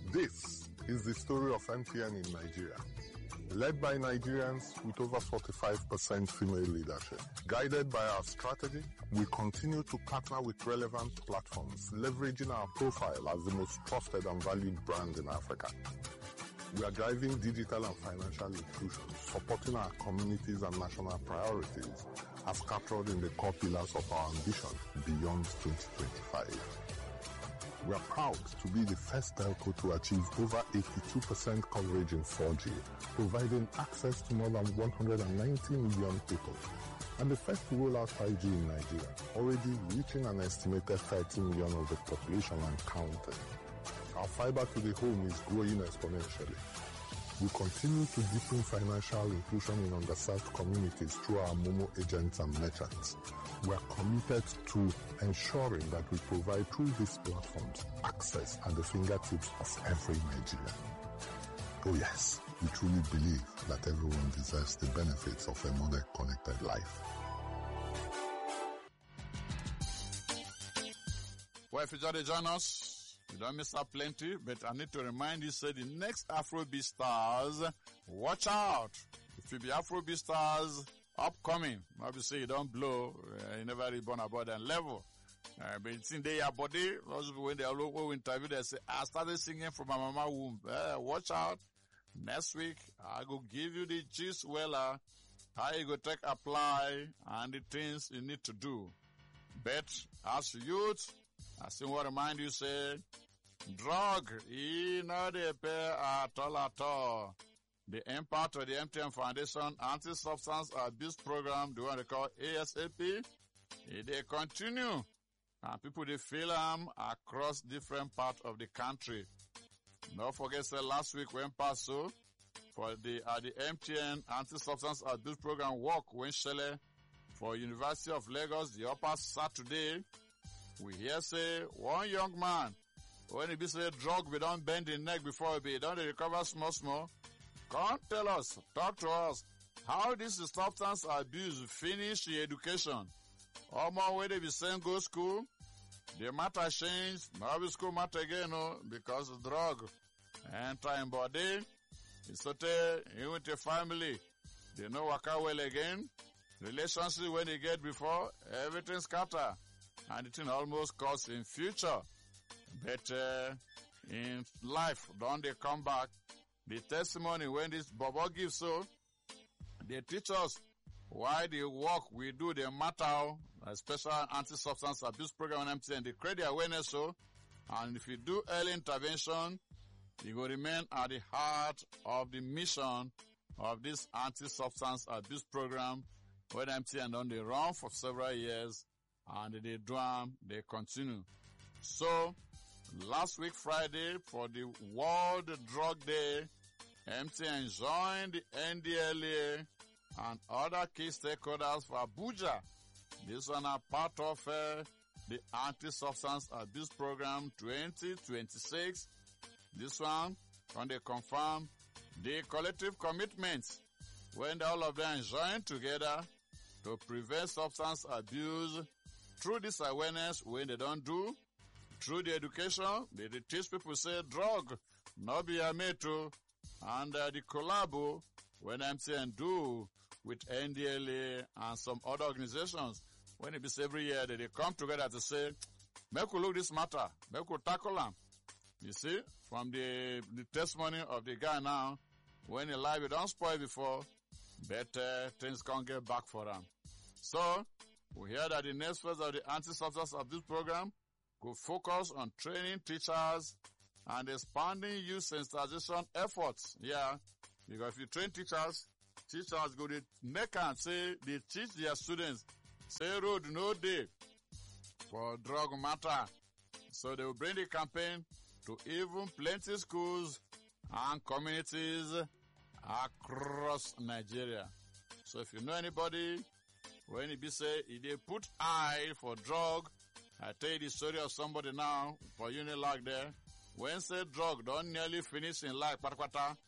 This is the story of MTN in Nigeria. Led by Nigerians with over 45% female leadership. Guided by our strategy, we continue to partner with relevant platforms, leveraging our profile as the most trusted and valued brand in Africa. We are driving digital and financial inclusion, supporting our communities and national priorities as captured in the core pillars of our ambition beyond 2025. We are proud to be the first telco to achieve over 82% coverage in 4G, providing access to more than 190 million people, and the first to roll out 5G in Nigeria, already reaching an estimated 30 million of the population and counting. Our fiber to the home is growing exponentially. We continue to deepen financial inclusion in underserved communities through our Momo agents and merchants. We are committed to ensuring that we provide through these platforms access at the fingertips of every Nigerian. Oh yes, we truly believe that everyone deserves the benefits of a modern connected life. Well, if you just join us, you don't miss out plenty, but I need to remind you, say the next Afrobeat stars, watch out. If you be Afrobeat stars, upcoming, obviously you don't blow, you never reborn about that level. But it's in their body, when they all interview, they say, I started singing from my mama womb. Watch out. Next week, I will give you the gist how you go take apply and the things you need to do. But as youth, I still want to remind you, say, drug, not a pair at all. The impact of the MTN Foundation Anti-Substance Abuse Program, the one they call ASAP, they continue. And people, they feel them across different parts of the country. Don't forget, say, last week when passed so, for the MTN Anti-Substance Abuse Program work when Shele for University of Lagos, the upper Saturday, we hear say, one young man, when he be say drug, we don't bend the neck before we don't recover small. Come tell us, talk to us, how this substance abuse finish the education. All more way they be saying go school, the matter change, maybe school matter again, because the drug enter in body, it's okay, you with your family, they know work out well again, relationship when they get before, everything scatter, and it almost cause in future. But in life, don't they come back? The testimony when this Bobo gives so, they teach us why the work we do, the matter, a special anti-substance abuse program on MTN, they create the awareness so, and if you do early intervention, you will remain at the heart of the mission of this anti-substance abuse program, where MTN done they run for several years, and they do them, they continue. So, last week Friday, for the World Drug Day, MTN joined the NDLA and other key stakeholders for Abuja. This one are part of the Anti-Substance Abuse Program 2026. This one, when they confirm the collective commitments when all of them join together to prevent substance abuse through this awareness when they don't do, through the education, they teach people say drug, not be a meto, and the collabo when MTN do with NDLA and some other organizations, when it is every year that they come together to say, make we look this matter, make we tackle them. You see, from the testimony of the guy now, when the life don't spoil before, better things can't get back for them. So, we hear that the next phase of the anti-substance abuse program could focus on training teachers and expanding youth sensitization efforts. Yeah, because if you train teachers go to make and say they teach their students, say road no day for drug matter. So they will bring the campaign to even plenty schools and communities across Nigeria. So if you know anybody, when it be say, if they put eye for drug, I tell you the story of somebody now, for Unilag there, when say drug don't nearly finish in life, but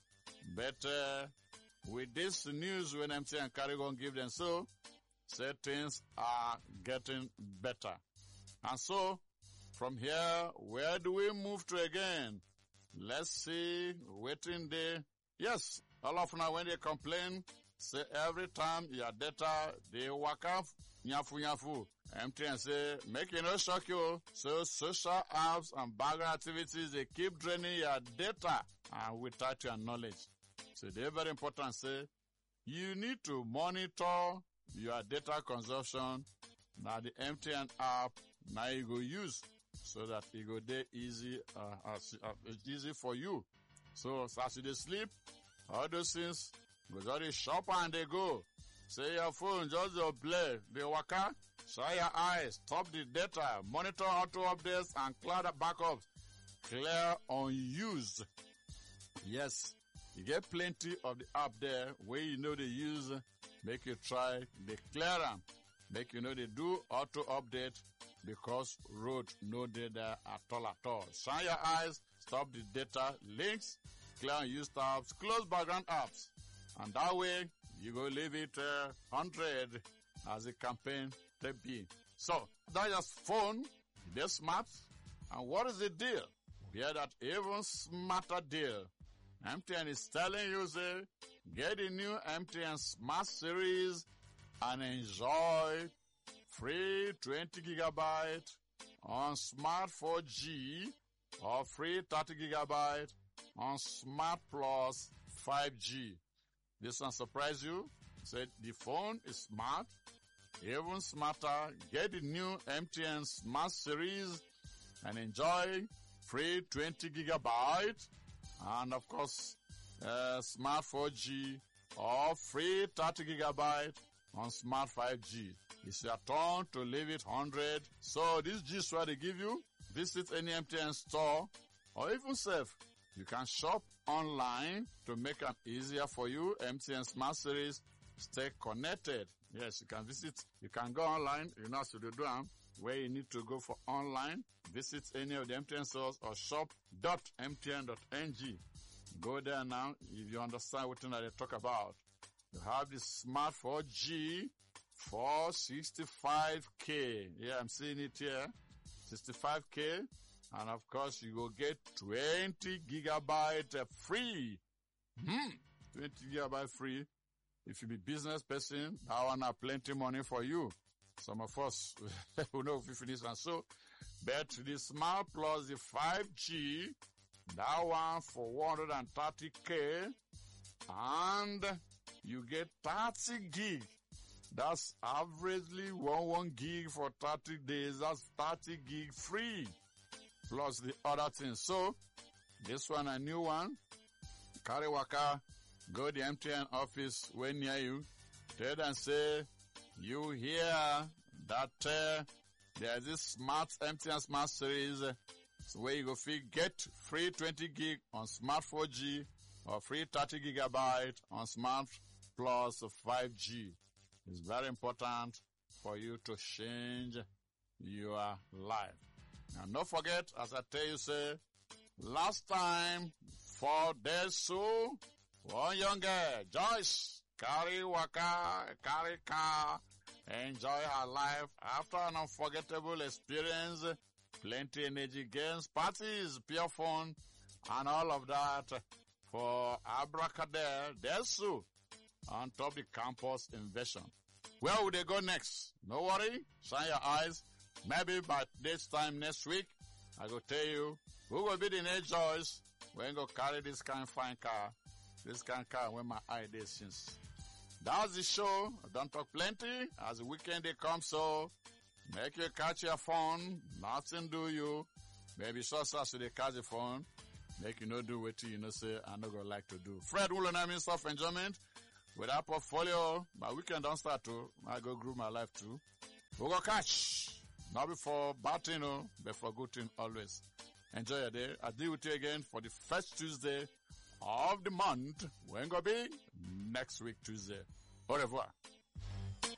with this news when MTN carry on give them so, say things are getting better. And so, from here, where do we move to again? Let's see, waiting there. Yes, all of now when they complain, say every time your data, they work up, nyafu. MTN say, make it no shock you. So social apps and background activities, they keep draining your data and without your knowledge. So they're very important. Say, you need to monitor your data consumption. Now the MTN app, now you go use so that it go there easy, easy for you. So as you sleep, all those things, go to the shop and they go. Say your phone just play, they waka, shine your eyes, stop the data, monitor auto updates and cloud backups, clear unused. Yes, you get plenty of the app there where you know they use, make you try, they clear them, make you know they do auto update because road no data at all. Shine your eyes, stop the data, links, clear unused tabs, close background apps. And that way, you go leave it 100 as a campaign to be. So, that's just phone, they're smart. And what is the deal? Hear that even smarter deal. MTN is telling you, say, get the new MTN Smart Series and enjoy free 20 gigabyte on Smart 4G or free 30 gigabyte on Smart Plus 5G. This one surprise you? Said the phone is smart, even smarter. Get the new MTN Smart Series and enjoy free 20 gigabyte and of course Smart 4G or free 30 gigabyte on Smart 5G. It's your turn to leave it 100. So this is what they give you. Visit any MTN store or even safe. You can shop online to make it easier for you. MTN Smart Series, stay connected. Yes, you can visit. You can go online. You know, so do them where you need to go for online. Visit any of the MTN stores or shop.mtn.ng. Go there now if you understand what they talk about. You have the Smart 4G for 65K. Yeah, I'm seeing it here. 65K. And of course, you will get 20 gigabyte free. 20 gigabyte free. If you be business person, that one have plenty money for you. Some of us, who know if we finish and so. But the Smart Plus, the 5G, that one for 130K. And you get 30 gig. That's averagely 1 gig for 30 days. That's 30 gig free. Plus the other things. So, this one a new one. Carry waka, go the MTN office when near you. Tell them say, you hear that there's this smart MTN Smart Series where you go get free 20 gig on Smart 4G or free 30 gigabyte on Smart Plus 5G. It's very important for you to change your life. And don't forget, as I tell you, say, last time, 4 days so, one young girl, Joyce, carry waka, carry car, enjoy her life after an unforgettable experience, plenty energy games, parties, pure fun, and all of that for Abracadabra, Desu, on top the campus invasion. Where would they go next? No worry, shine your eyes. Maybe by this time next week, I go tell you who will be the next Joyce when go carry this kind of fine car. This kind of car when my eye is since. That's the show. I don't talk plenty. As the weekend they come, so make you catch your phone. Nothing do you. Maybe so they catch the phone. Make you no do what you know say I no go like to do. Fred Woolen, Minister of Enjoyment. With our portfolio, my weekend don't start to. I go groove my life too. We go catch. Not before bad thing, but for good thing always. Enjoy your day. I'll deal with you again for the first Tuesday of the month. When go be? Next week Tuesday. Au revoir.